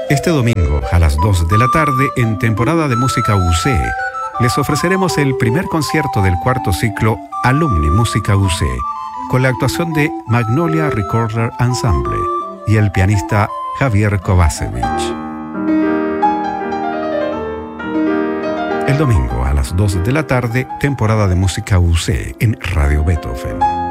Este domingo a las 2 de la tarde, en temporada de música UC, les ofreceremos el primer concierto del cuarto ciclo Alumni Música UC, con la actuación de Magnolia Recorder Ensemble y el pianista Javier Kovacevic. El domingo a las 2 de la tarde, temporada de música UC en Radio Beethoven.